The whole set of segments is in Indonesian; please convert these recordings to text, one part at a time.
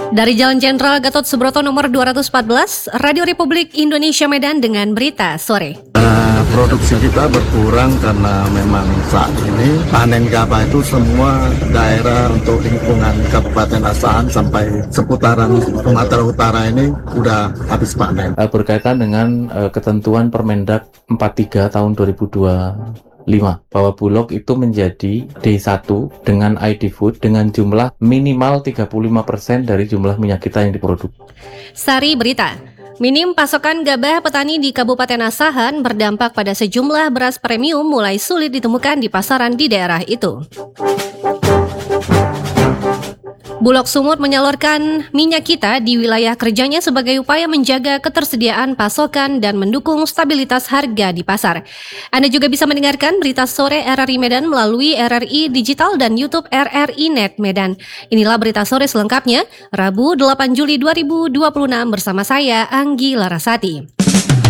Dari Jalan Jenderal Gatot Subroto nomor 214, Radio Republik Indonesia Medan dengan berita sore. Produksi kita berkurang karena memang saat ini panen gabah itu semua daerah untuk lingkungan Kabupaten Asahan sampai seputaran Sumatera Utara ini udah habis panen. Berkaitan dengan ketentuan Permendak 43 tahun 2025 bahwa Bulog itu menjadi D1 dengan ID Food dengan jumlah minimal 35% dari jumlah minyak kita yang diproduksi. Sari berita. Minim pasokan gabah petani di Kabupaten Asahan berdampak pada sejumlah beras premium mulai sulit ditemukan di pasaran di daerah itu. Bulog Sumut menyalurkan minyak kita di wilayah kerjanya sebagai upaya menjaga ketersediaan pasokan dan mendukung stabilitas harga di pasar. Anda juga bisa mendengarkan berita sore RRI Medan melalui RRI Digital dan YouTube RRI Net Medan. Inilah berita sore selengkapnya, Rabu 8 Juli 2026 bersama saya, Anggi Larasati.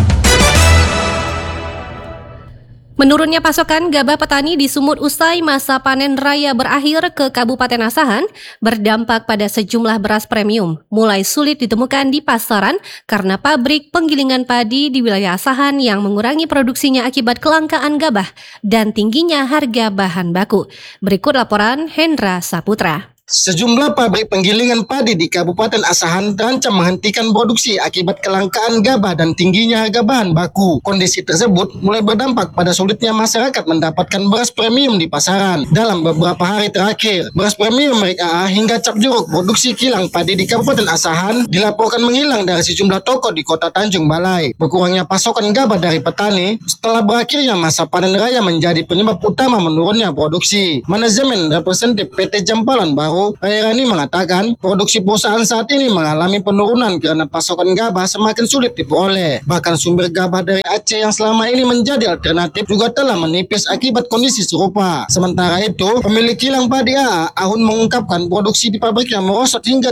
Menurunnya pasokan gabah petani di Sumut usai masa panen raya berakhir ke Kabupaten Asahan berdampak pada sejumlah beras premium mulai sulit ditemukan di pasaran karena pabrik penggilingan padi di wilayah Asahan yang mengurangi produksinya akibat kelangkaan gabah dan tingginya harga bahan baku. Berikut laporan Hendra Saputra. Sejumlah pabrik penggilingan padi di Kabupaten Asahan terancam menghentikan produksi akibat kelangkaan gabah dan tingginya harga bahan baku. Kondisi tersebut mulai berdampak pada sulitnya masyarakat mendapatkan beras premium di pasaran. Dalam beberapa hari terakhir, beras premium merek AA hingga cap jeruk produksi kilang padi di Kabupaten Asahan dilaporkan menghilang dari sejumlah toko di Kota Tanjung Balai. Berkurangnya pasokan gabah dari petani setelah berakhirnya masa panen raya menjadi penyebab utama menurunnya produksi. Manajemen representatif PT Jampalan Baru Rayrani mengatakan produksi perusahaan saat ini mengalami penurunan karena pasokan gabah semakin sulit diperoleh. Bahkan sumber gabah dari Aceh yang selama ini menjadi alternatif juga telah menipis akibat kondisi serupa. Sementara itu, pemilik kilang padi AA, Ahun mengungkapkan produksi di pabriknya merosot hingga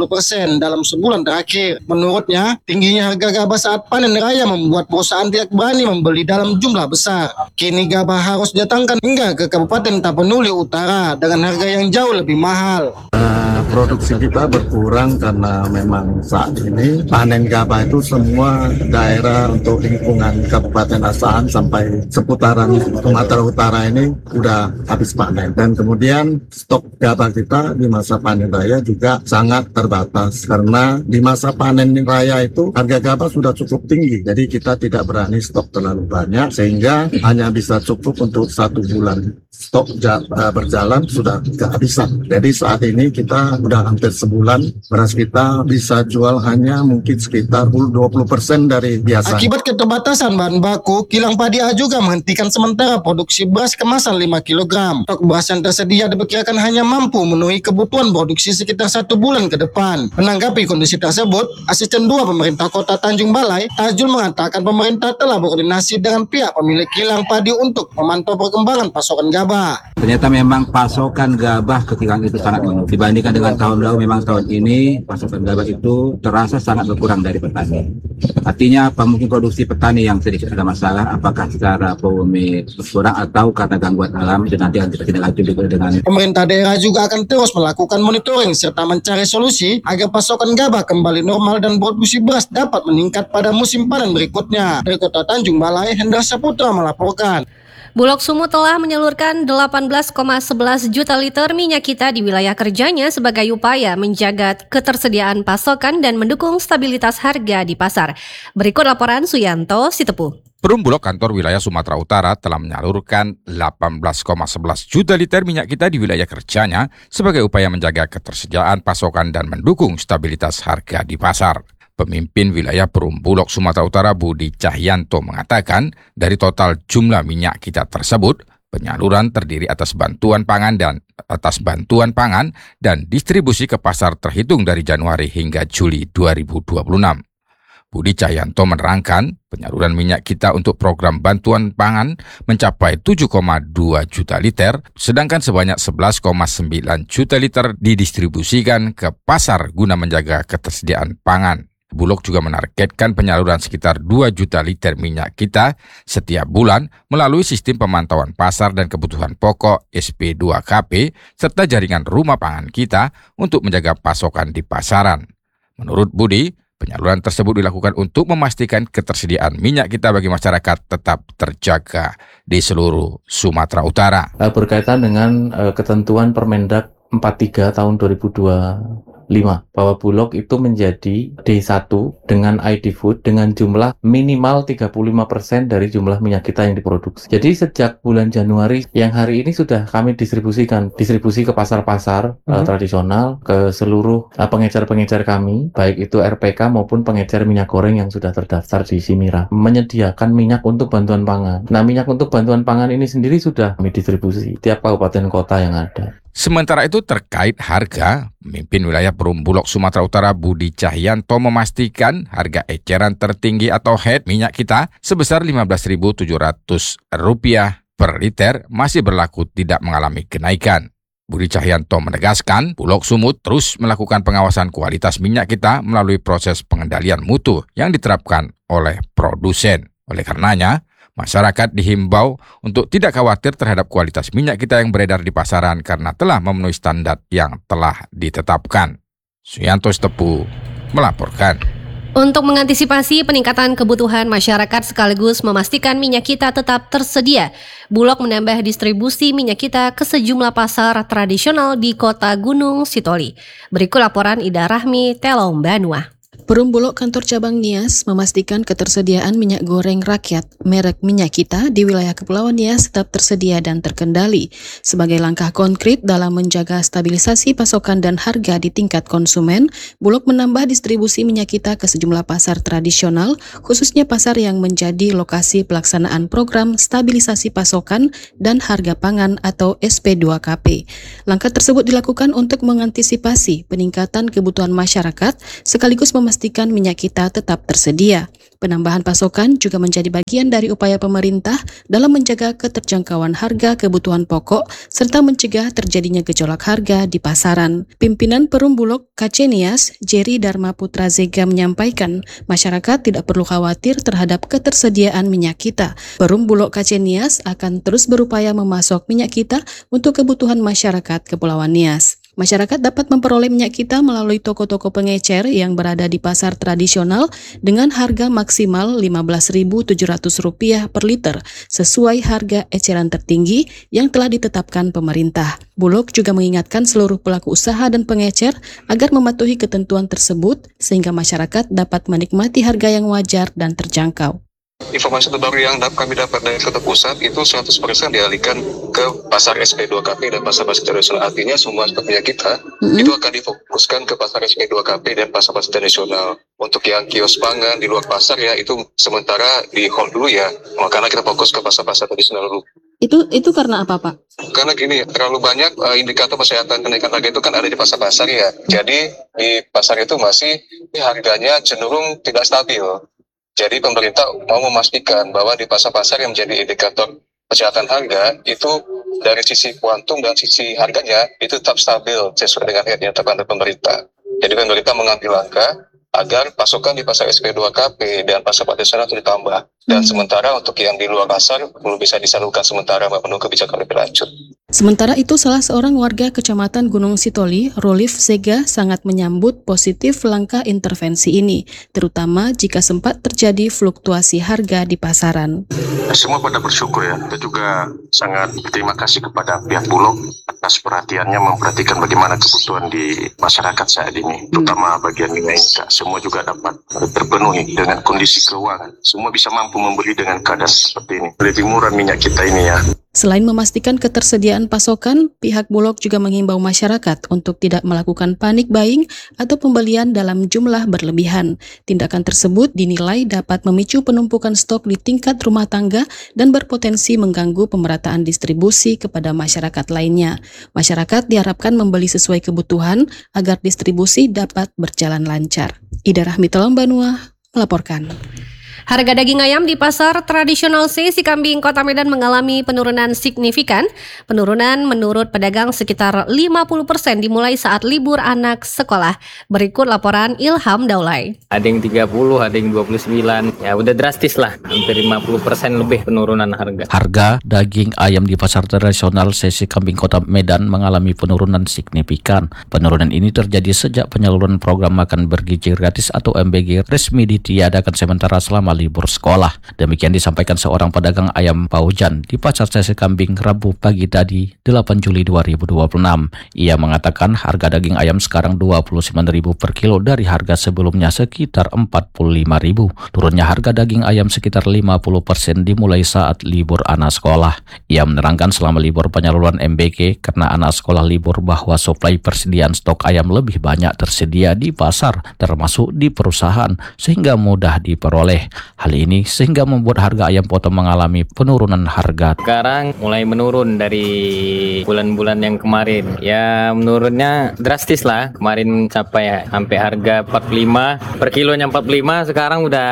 80% dalam sebulan terakhir. Menurutnya, tingginya harga gabah saat panen raya membuat perusahaan tidak berani membeli dalam jumlah besar. Kini gabah harus datangkan hingga ke Kabupaten Tapanuli Utara dengan harga yang jauh lebih mahal. Produksi kita berkurang karena memang saat ini panen gabah itu semua daerah untuk lingkungan Kabupaten Asahan sampai seputaran Sumatera Utara ini udah habis panen. Dan kemudian stok gabah kita di masa panen raya juga sangat terbatas karena di masa panen raya itu harga gabah sudah cukup tinggi. Jadi kita tidak berani stok terlalu banyak sehingga hanya bisa cukup untuk 1 bulan. Stok berjalan sudah kehabisan. Jadi saat ini kita udah hampir sebulan beras kita bisa jual hanya mungkin sekitar 20% dari biasa. Akibat keterbatasan bahan baku, kilang padi A juga menghentikan sementara produksi beras kemasan 5 kg. Stok beras yang tersedia diperkirakan hanya mampu memenuhi kebutuhan produksi sekitar 1 bulan ke depan. Menanggapi kondisi tersebut, Asisten 2 Pemerintah Kota Tanjung Balai, Tajul mengatakan pemerintah telah berkoordinasi dengan pihak pemilik kilang padi untuk memantau perkembangan pasokan gabah. Ternyata memang pasokan gabah ke kilang itu sangat menurun. Dibandingkan dengan tahun lalu, memang tahun ini pasokan gabah itu terasa sangat berkurang dari petani. Artinya apa? Mungkin produksi petani yang sedikit ada masalah, apakah secara volume berkurang atau karena gangguan alam, dan nanti kita tidak lanjut juga dengan. Pemerintah daerah juga akan terus melakukan monitoring serta mencari solusi agar pasokan gabah kembali normal dan produksi beras dapat meningkat pada musim panen berikutnya. Dari Kota Tanjung Balai, Hendra Saputra melaporkan. Bulog Sumut telah menyalurkan 18,11 juta liter minyak kita di wilayah kerjanya sebagai upaya menjaga ketersediaan pasokan dan mendukung stabilitas harga di pasar. Berikut laporan Suyanto Sitepu. Perum Bulog kantor wilayah Sumatera Utara telah menyalurkan 18,11 juta liter minyak kita di wilayah kerjanya sebagai upaya menjaga ketersediaan pasokan dan mendukung stabilitas harga di pasar. Pemimpin wilayah Perum Bulog Sumatera Utara Budi Cahyanto mengatakan dari total jumlah minyak kita tersebut, penyaluran terdiri atas bantuan pangan dan distribusi ke pasar terhitung dari Januari hingga Juli 2026. Budi Cahyanto menerangkan penyaluran minyak kita untuk program bantuan pangan mencapai 7,2 juta liter, sedangkan sebanyak 11,9 juta liter didistribusikan ke pasar guna menjaga ketersediaan pangan. Bulog juga menargetkan penyaluran sekitar 2 juta liter minyak kita setiap bulan melalui sistem pemantauan pasar dan kebutuhan pokok SP2KP serta jaringan rumah pangan kita untuk menjaga pasokan di pasaran. Menurut Budi, penyaluran tersebut dilakukan untuk memastikan ketersediaan minyak kita bagi masyarakat tetap terjaga di seluruh Sumatera Utara. Berkaitan dengan ketentuan Permendag 43 tahun 2025 bahwa Bulog itu menjadi D1 dengan ID Food dengan jumlah minimal 35% dari jumlah minyak kita yang diproduksi. Jadi sejak bulan Januari yang hari ini sudah kami distribusi ke pasar-pasar tradisional, ke seluruh pengecer-pengecer kami, baik itu RPK maupun pengecer minyak goreng yang sudah terdaftar di Simira, menyediakan minyak untuk bantuan pangan. Nah, minyak untuk bantuan pangan ini sendiri sudah kami distribusi tiap kabupaten kota yang ada. Sementara itu terkait harga, pemimpin wilayah Perum Bulog Sumatera Utara Budi Cahyanto memastikan harga eceran tertinggi atau HED minyak kita sebesar Rp15.700 per liter masih berlaku tidak mengalami kenaikan. Budi Cahyanto menegaskan Bulog Sumut terus melakukan pengawasan kualitas minyak kita melalui proses pengendalian mutu yang diterapkan oleh produsen. Oleh karenanya, masyarakat dihimbau untuk tidak khawatir terhadap kualitas minyak kita yang beredar di pasaran karena telah memenuhi standar yang telah ditetapkan. Suyanto Stepu melaporkan. Untuk mengantisipasi peningkatan kebutuhan masyarakat sekaligus memastikan minyak kita tetap tersedia, Bulog menambah distribusi minyak kita ke sejumlah pasar tradisional di Kota Gunung Sitoli. Berikut laporan Ida Rahmi, Telong Banua. Perum Bulog Kantor Cabang Nias memastikan ketersediaan minyak goreng rakyat merek Minyak Kita di wilayah Kepulauan Nias tetap tersedia dan terkendali. Sebagai langkah konkret dalam menjaga stabilisasi pasokan dan harga di tingkat konsumen, Bulog menambah distribusi minyak kita ke sejumlah pasar tradisional, khususnya pasar yang menjadi lokasi pelaksanaan program stabilisasi pasokan dan harga pangan atau SP2KP. Langkah tersebut dilakukan untuk mengantisipasi peningkatan kebutuhan masyarakat sekaligus memastikan minyak kita tetap tersedia. Penambahan pasokan juga menjadi bagian dari upaya pemerintah dalam menjaga keterjangkauan harga kebutuhan pokok serta mencegah terjadinya gejolak harga di pasaran. Pimpinan Perum Bulog KC Nias, Jerry Dharma Putra Zega menyampaikan, masyarakat tidak perlu khawatir terhadap ketersediaan minyak kita. Perum Bulog KC Nias akan terus berupaya memasok minyak kita untuk kebutuhan masyarakat Kepulauan Nias. Masyarakat dapat memperoleh minyak kita melalui toko-toko pengecer yang berada di pasar tradisional dengan harga maksimal Rp15.700 per liter sesuai harga eceran tertinggi yang telah ditetapkan pemerintah. Bulog juga mengingatkan seluruh pelaku usaha dan pengecer agar mematuhi ketentuan tersebut sehingga masyarakat dapat menikmati harga yang wajar dan terjangkau. Informasi terbaru yang kami dapat dari Kota Pusat itu 100% dialihkan ke pasar SP2KP dan pasar-pasar tradisional. Artinya semua stoknya kita itu akan difokuskan ke pasar SP2KP dan pasar-pasar tradisional. Untuk yang kios pangan di luar pasar ya itu sementara di hold dulu ya. Makanya kita fokus ke pasar-pasar tradisional dulu. Itu karena apa, Pak? Karena gini, terlalu banyak indikator kesehatan kenaikan harga itu kan ada di pasar-pasar ya. Jadi di pasar itu masih harganya cenderung tidak stabil. Jadi pemerintah mau memastikan bahwa di pasar-pasar yang menjadi indikator kesehatan harga itu dari sisi kuantum dan sisi harganya itu tetap stabil sesuai dengan yang ditetapkan oleh pemerintah. Jadi pemerintah mengambil langkah agar pasokan di pasar SP2KP dan pasar tradisional itu ditambah. Dan sementara untuk yang di luar pasar belum bisa disalurkan sementara menunggu kebijakan lebih lanjut. Sementara itu, salah seorang warga Kecamatan Gunung Sitoli, Rolif Zega, sangat menyambut positif langkah intervensi ini, terutama jika sempat terjadi fluktuasi harga di pasaran. Semua pada bersyukur ya. Kita juga sangat berterima kasih kepada pihak Bulog atas perhatiannya memperhatikan bagaimana kebutuhan di masyarakat saat ini, terutama bagian minyak kita. Semua juga dapat terpenuhi dengan kondisi keuangan. Semua bisa mampu membeli dengan keadaan seperti ini. Lebih murah minyak kita ini ya. Selain memastikan ketersediaan pasokan, pihak Bulog juga menghimbau masyarakat untuk tidak melakukan panic buying atau pembelian dalam jumlah berlebihan. Tindakan tersebut dinilai dapat memicu penumpukan stok di tingkat rumah tangga dan berpotensi mengganggu pemerataan distribusi kepada masyarakat lainnya. Masyarakat diharapkan membeli sesuai kebutuhan agar distribusi dapat berjalan lancar. Ida Rahmi, Telong Banua melaporkan. Harga daging ayam di pasar tradisional Sesi Kambing Kota Medan mengalami penurunan signifikan. Penurunan menurut pedagang sekitar 50% dimulai saat libur anak sekolah. Berikut laporan Ilham Daulay. Ada yang 30, ada yang 29. Ya udah drastis lah, hampir 50% lebih penurunan harga. Harga daging ayam di pasar tradisional Sesi Kambing Kota Medan mengalami penurunan signifikan. Penurunan ini terjadi sejak penyaluran program makan bergizi gratis atau MBG resmi ditiadakan sementara selama libur sekolah. Demikian disampaikan seorang pedagang ayam Paujan di pasar Sesi Kambing Rabu pagi tadi 8 Juli 2026. Ia mengatakan harga daging ayam sekarang Rp29.000 per kilo dari harga sebelumnya sekitar Rp45.000. Turunnya harga daging ayam sekitar 50% dimulai saat libur anak sekolah. Ia menerangkan selama libur penyaluran MBG karena anak sekolah libur bahwa suplai persediaan stok ayam lebih banyak tersedia di pasar termasuk di perusahaan sehingga mudah diperoleh. Hal ini sehingga membuat harga ayam potong mengalami penurunan harga. Sekarang mulai menurun dari bulan-bulan yang kemarin. Ya menurunnya drastis lah. Kemarin sampai harga 45 per kilonya 45, sekarang udah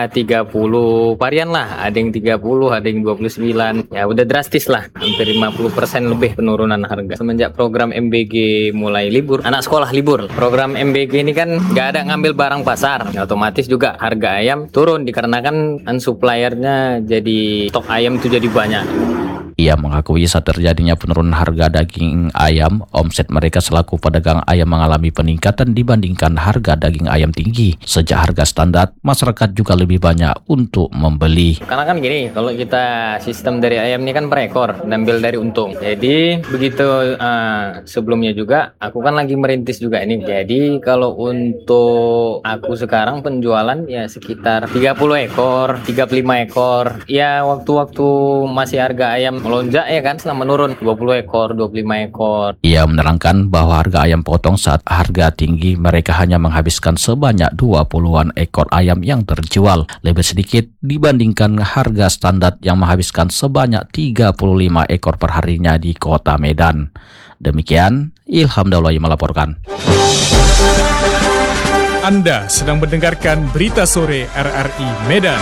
30 varian lah. Ada yang 30, ada yang 29. Ya udah drastis lah. Hampir 50% lebih penurunan harga. Semenjak program MBG mulai libur, anak sekolah libur. Program MBG ini kan nggak ada ngambil barang pasar. Otomatis juga harga ayam turun dikarenakan suppliernya jadi stok ayam itu jadi banyak. Ia mengakui saat terjadinya penurunan harga daging ayam, omset mereka selaku pedagang ayam mengalami peningkatan dibandingkan harga daging ayam tinggi. Sejak harga standar, masyarakat juga lebih banyak untuk membeli. Karena kan gini, kalau kita sistem dari ayam ini kan per ekor, ambil dari untung. Jadi begitu sebelumnya juga, aku kan lagi merintis juga ini. Jadi kalau untuk aku sekarang penjualan ya sekitar 30 ekor, 35 ekor. Ya waktu-waktu masih harga ayam melonjak ya kan, setelah menurun 20 ekor, 25 ekor. Ia menerangkan bahwa harga ayam potong saat harga tinggi mereka hanya menghabiskan sebanyak 20-an ekor ayam yang terjual, lebih sedikit dibandingkan harga standar yang menghabiskan sebanyak 35 ekor per harinya di Kota Medan. Demikian Ilham Daulay melaporkan. Anda sedang mendengarkan Berita Sore RRI Medan.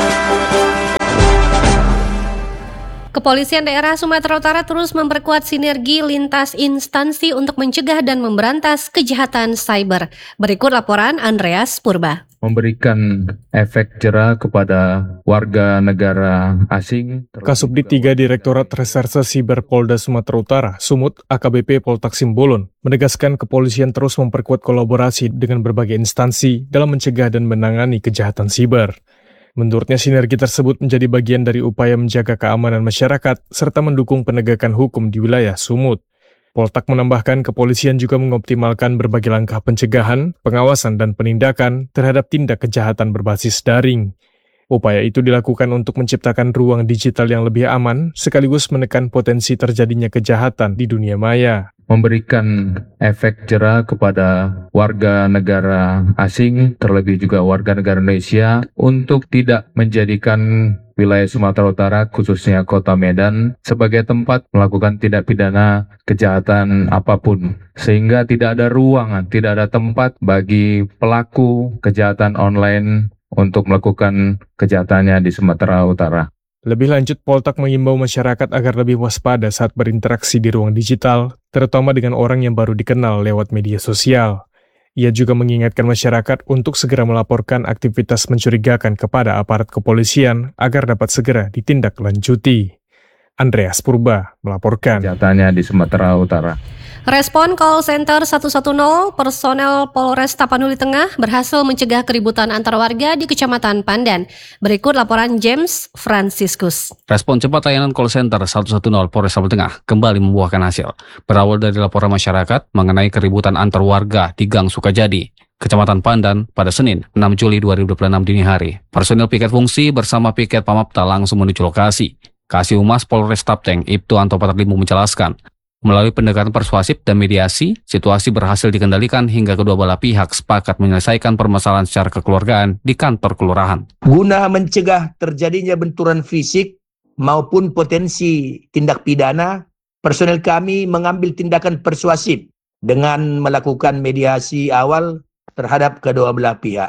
Kepolisian daerah Sumatera Utara terus memperkuat sinergi lintas instansi untuk mencegah dan memberantas kejahatan cyber. Berikut laporan Andreas Purba. Memberikan efek jera kepada warga negara asing. Kasubdit 3 Direktorat Reserse Siber Polda Sumatera Utara, Sumut, AKBP Poltak Simbolon, menegaskan kepolisian terus memperkuat kolaborasi dengan berbagai instansi dalam mencegah dan menangani kejahatan siber. Menurutnya sinergi tersebut menjadi bagian dari upaya menjaga keamanan masyarakat serta mendukung penegakan hukum di wilayah Sumut. Poltak menambahkan kepolisian juga mengoptimalkan berbagai langkah pencegahan, pengawasan, dan penindakan terhadap tindak kejahatan berbasis daring. Upaya itu dilakukan untuk menciptakan ruang digital yang lebih aman, sekaligus menekan potensi terjadinya kejahatan di dunia maya. Memberikan efek jera kepada warga negara asing, terlebih juga warga negara Indonesia, untuk tidak menjadikan wilayah Sumatera Utara, khususnya Kota Medan, sebagai tempat melakukan tindak pidana kejahatan apapun. Sehingga tidak ada ruang, tidak ada tempat bagi pelaku kejahatan online untuk melakukan kejahatannya di Sumatera Utara. Lebih lanjut, Poltak mengimbau masyarakat agar lebih waspada saat berinteraksi di ruang digital, terutama dengan orang yang baru dikenal lewat media sosial. Ia juga mengingatkan masyarakat untuk segera melaporkan aktivitas mencurigakan kepada aparat kepolisian agar dapat segera ditindaklanjuti. Andreas Purba melaporkan. Kejahatannya di Sumatera Utara. Respon call center 110, personel Polres Tapanuli Tengah berhasil mencegah keributan antar warga di Kecamatan Pandan. Berikut laporan James Franciscus. Respon cepat layanan call center 110 Polres Tapanuli Tengah kembali membuahkan hasil. Berawal dari laporan masyarakat mengenai keributan antar warga di Gang Sukajadi, Kecamatan Pandan pada Senin 6 Juli 2026 dini hari. Personil piket fungsi bersama piket Pamapta langsung menuju lokasi. Kasih Humas Polres Tapteng Ibtu Anto Patarlimu menjelaskan, melalui pendekatan persuasif dan mediasi, situasi berhasil dikendalikan hingga kedua belah pihak sepakat menyelesaikan permasalahan secara kekeluargaan di kantor kelurahan. Guna mencegah terjadinya benturan fisik maupun potensi tindak pidana, personel kami mengambil tindakan persuasif dengan melakukan mediasi awal terhadap kedua belah pihak.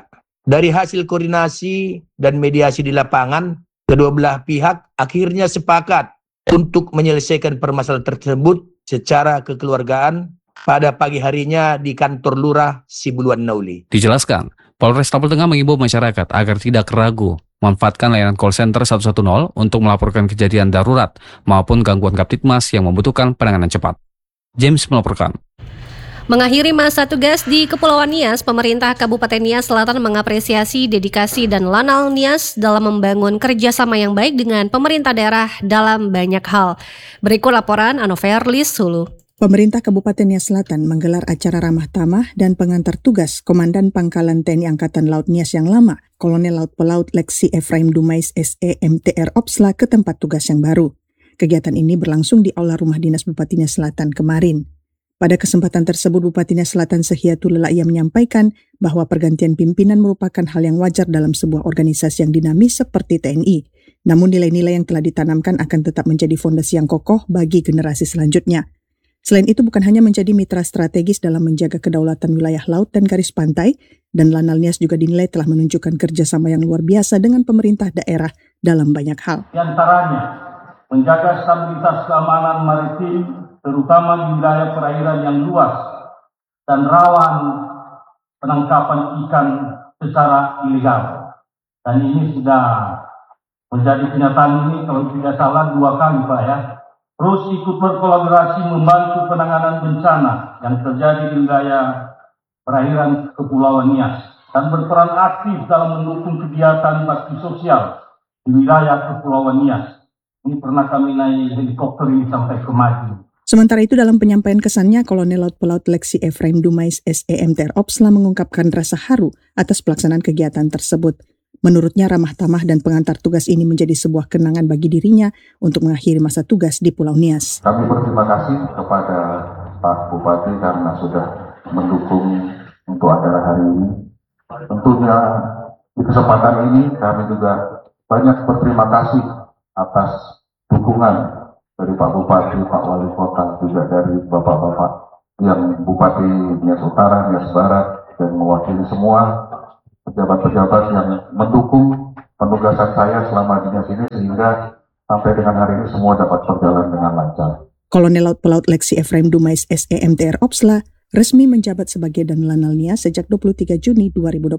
Dari hasil koordinasi dan mediasi di lapangan, kedua belah pihak akhirnya sepakat untuk menyelesaikan permasalahan tersebut secara kekeluargaan pada pagi harinya di kantor Lurah Sibuluan Nauli. Dijelaskan, Polres Tapal Tengah mengimbau masyarakat agar tidak ragu memanfaatkan layanan call center 110 untuk melaporkan kejadian darurat maupun gangguan Kaptidmas yang membutuhkan penanganan cepat. James melaporkan. Mengakhiri masa tugas di Kepulauan Nias, pemerintah Kabupaten Nias Selatan mengapresiasi dedikasi dan lanal Nias dalam membangun kerjasama yang baik dengan pemerintah daerah dalam banyak hal. Berikut laporan Anoverlis Sulu. Pemerintah Kabupaten Nias Selatan menggelar acara ramah tamah dan pengantar tugas Komandan Pangkalan TNI Angkatan Laut Nias yang lama, Kolonel Laut Pelaut Leksi Efraim Dumais SE MTR Opsla ke tempat tugas yang baru. Kegiatan ini berlangsung di Aula Rumah Dinas Bupati Nias Selatan kemarin. Pada kesempatan tersebut, Bupati Nias Selatan Sehiatul Lelaia menyampaikan bahwa pergantian pimpinan merupakan hal yang wajar dalam sebuah organisasi yang dinamis seperti TNI. Namun nilai-nilai yang telah ditanamkan akan tetap menjadi fondasi yang kokoh bagi generasi selanjutnya. Selain itu bukan hanya menjadi mitra strategis dalam menjaga kedaulatan wilayah laut dan garis pantai, dan Lanal Nias juga dinilai telah menunjukkan kerjasama yang luar biasa dengan pemerintah daerah dalam banyak hal. Di antaranya, menjaga stabilitas keamanan maritim, terutama di wilayah perairan yang luas dan rawan penangkapan ikan secara ilegal. Dan ini sudah menjadi kenyataan ini kalau tidak salah 2 kali Pak ya. Terus ikut berkolaborasi membantu penanganan bencana yang terjadi di wilayah perairan Kepulauan Nias dan berperan aktif dalam mendukung kegiatan bakti sosial di wilayah Kepulauan Nias. Ini pernah kami naik helikopter ini sampai ke Madiun. Sementara itu dalam penyampaian kesannya, Kolonel Laut Pelaut Leksi Efraim Dumais SE MTR Opsla mengungkapkan rasa haru atas pelaksanaan kegiatan tersebut. Menurutnya ramah tamah dan pengantar tugas ini menjadi sebuah kenangan bagi dirinya untuk mengakhiri masa tugas di Pulau Nias. Kami berterima kasih kepada Pak Bupati karena sudah mendukung untuk acara hari ini. Tentunya di kesempatan ini kami juga banyak berterima kasih atas dukungan dari Pak Bupati, Pak Wali Kota, juga dari Bapak-Bapak yang Bupati Nias Utara, Nias Barat, dan mewakili semua pejabat-pejabat yang mendukung penugasan saya selama di Nias ini sehingga sampai dengan hari ini semua dapat berjalan dengan lancar. Kolonel Laut Pelaut Leksi Efraim Dumais SE MTR Opsla resmi menjabat sebagai Danlanal Nias sejak 23 Juni 2026.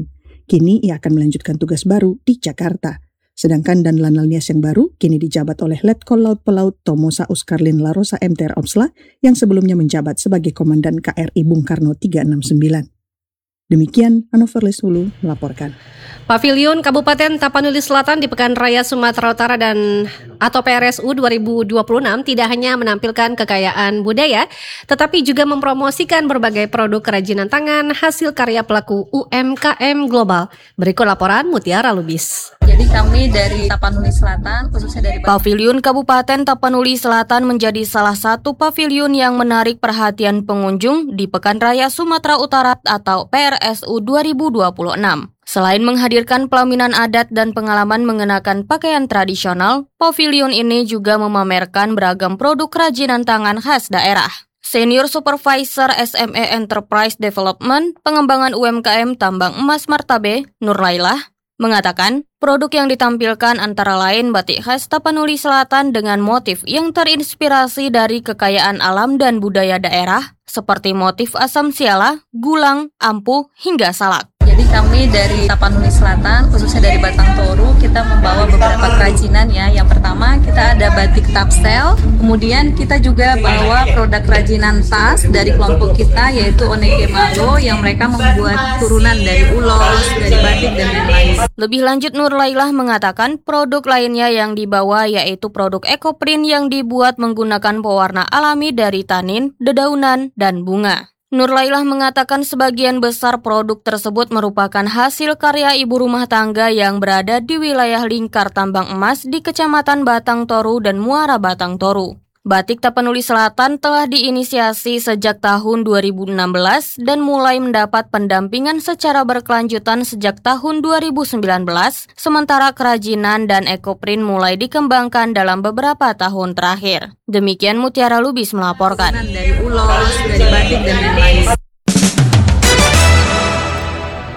Kini ia akan melanjutkan tugas baru di Jakarta. Sedangkan Danlanal Nias yang baru kini dijabat oleh Letkol Laut Pelaut Tomosa Uskarlin Larosa MTR Opsla yang sebelumnya menjabat sebagai Komandan KRI Bung Karno 369. Demikian Anoverlis Hulu melaporkan. Pavilion Kabupaten Tapanuli Selatan di Pekan Raya Sumatera Utara atau PRSU 2026 tidak hanya menampilkan kekayaan budaya, tetapi juga mempromosikan berbagai produk kerajinan tangan hasil karya pelaku UMKM global. Berikut laporan Mutiara Lubis. Jadi kami dari Tapanuli Selatan, khususnya dari Pavilion Kabupaten Tapanuli Selatan menjadi salah satu pavilion yang menarik perhatian pengunjung di Pekan Raya Sumatera Utara atau PRSU 2026. Selain menghadirkan pelaminan adat dan pengalaman mengenakan pakaian tradisional, pavilion ini juga memamerkan beragam produk kerajinan tangan khas daerah. Senior Supervisor SME Enterprise Development Pengembangan UMKM Tambang Emas Martabe, Nur Lailah, mengatakan produk yang ditampilkan antara lain batik khas Tapanuli Selatan dengan motif yang terinspirasi dari kekayaan alam dan budaya daerah, seperti motif asam siala, gulang, ampuh, hingga salak. Jadi kami dari Tapanuli Selatan, khususnya dari Batang Toru, kita membawa beberapa kerajinan ya. Yang pertama kita ada batik tapsel, kemudian kita juga bawa produk kerajinan tas dari kelompok kita yaitu Oneke Malo yang mereka membuat turunan dari ulos, dari batik dan lain-lain. Lebih lanjut Nur Lailah mengatakan produk lainnya yang dibawa yaitu produk ekoprint yang dibuat menggunakan pewarna alami dari tanin, dedaunan, dan bunga. Nur Lailah mengatakan sebagian besar produk tersebut merupakan hasil karya ibu rumah tangga yang berada di wilayah lingkar tambang emas di Kecamatan Batang Toru dan Muara Batang Toru. Batik Tapanuli Selatan telah diinisiasi sejak tahun 2016 dan mulai mendapat pendampingan secara berkelanjutan sejak tahun 2019, sementara kerajinan dan ekoprint mulai dikembangkan dalam beberapa tahun terakhir. Demikian Mutiara Lubis melaporkan. Dari ulos, dari batik dan lain-lain.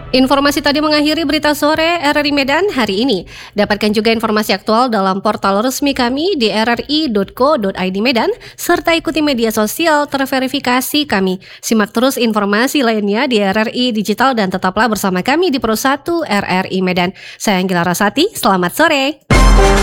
Informasi tadi mengakhiri berita sore RRI Medan hari ini. Dapatkan juga informasi aktual dalam portal resmi kami di rri.co.id Medan, serta ikuti media sosial terverifikasi kami. Simak terus informasi lainnya di RRI Digital dan tetaplah bersama kami di Pro 1 RRI Medan. Saya Anggila Rasati, selamat sore.